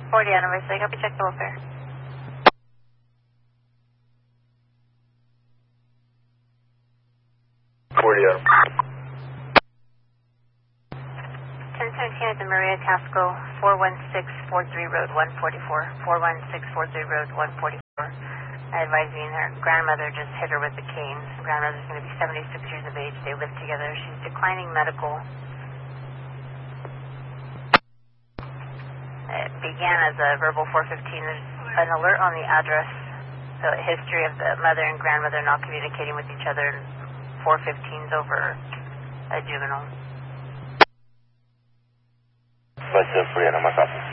40 Animal Saying, I'll be checked welfare. Animal. 1017 at the Maria Casco, 41643 Road 144. 41643 Road 144. Advising her grandmother just hit her with a cane. Grandmother's going to be 76 years of age. They live together. She's declining medical. It began as a verbal 415. There's an alert on the address. So a history of the mother and grandmother not communicating with each other. 415's over a juvenile. What's up for you? I'm